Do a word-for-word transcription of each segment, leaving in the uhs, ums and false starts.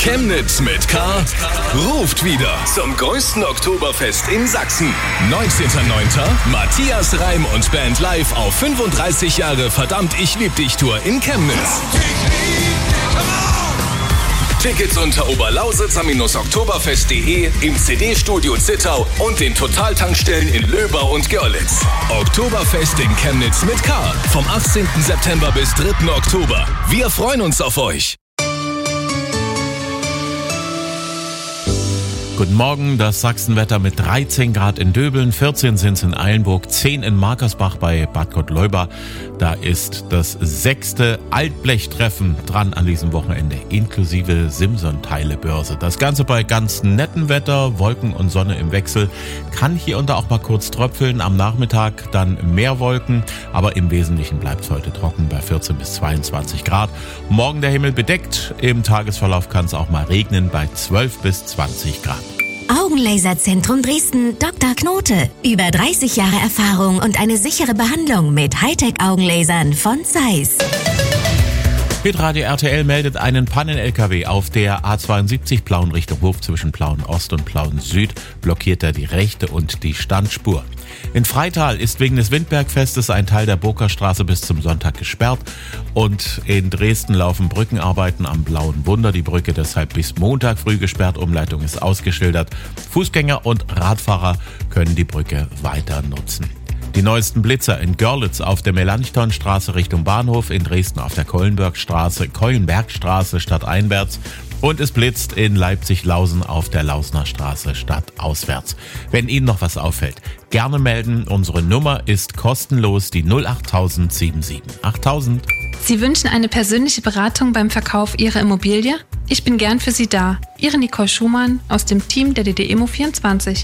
Chemnitz mit K. ruft wieder zum größten Oktoberfest in Sachsen. neunzehnten neunten Matthias Reim und Band live auf fünfunddreißig Jahre Verdammt, ich lieb dich Tour in Chemnitz. Tickets unter oberlausitzer-oktoberfest punkt de, im C D-Studio Zittau und den Totaltankstellen in Löber und Görlitz. Oktoberfest in Chemnitz mit K. Vom achtzehnten September bis dritten Oktober. Wir freuen uns auf euch. Guten Morgen, das Sachsenwetter mit dreizehn Grad in Döbeln, vierzehn sind es in Eilenburg, zehn in Markersbach bei Bad Gottleuba. Da ist das sechste Altblechtreffen dran an diesem Wochenende, inklusive Simson-Teile-Börse. Das Ganze bei ganz nettem Wetter, Wolken und Sonne im Wechsel. Kann hier und da auch mal kurz tröpfeln, am Nachmittag dann mehr Wolken, aber im Wesentlichen bleibt es heute trocken bei vierzehn bis zweiundzwanzig Grad. Morgen der Himmel bedeckt, im Tagesverlauf kann es auch mal regnen bei zwölf bis zwanzig Grad. Augenlaserzentrum Dresden, Doktor Knote. Über dreißig Jahre Erfahrung und eine sichere Behandlung mit Hightech-Augenlasern von Zeiss. Hitradio R T L meldet einen Pannen-L K W auf der A zweiundsiebzig Plauen Richtung Hof zwischen Plauen Ost und Plauen Süd. Blockiert er die rechte und die Standspur. In Freital ist wegen des Windbergfestes ein Teil der Burgerstraße bis zum Sonntag gesperrt. Und in Dresden laufen Brückenarbeiten am Blauen Wunder. Die Brücke deshalb bis Montag früh gesperrt. Umleitung ist ausgeschildert. Fußgänger und Radfahrer können die Brücke weiter nutzen. Die neuesten Blitzer in Görlitz auf der Melanchthonstraße Richtung Bahnhof, in Dresden auf der Keulenbergstraße, Keulenbergstraße stadteinwärts und es blitzt in Leipzig-Lausen auf der Lausner Straße stadtauswärts. Wenn Ihnen noch was auffällt, gerne melden. Unsere Nummer ist kostenlos, die null acht null null null sieben sieben achttausend. Sie wünschen eine persönliche Beratung beim Verkauf Ihrer Immobilie? Ich bin gern für Sie da. Ihre Nicole Schumann aus dem Team der D D Immo vierundzwanzig.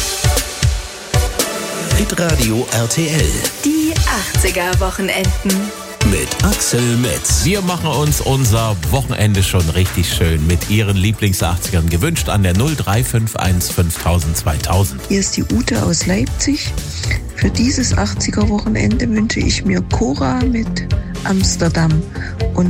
Hitradio R T L. Die achtziger-Wochenenden. Mit Axel Metz. Wir machen uns unser Wochenende schon richtig schön mit Ihren Lieblings-achtzigern gewünscht an der null drei fünf eins fünftausend zweitausend. Hier ist die Ute aus Leipzig. Für dieses achtziger-Wochenende wünsche ich mir Cora mit Amsterdam. Und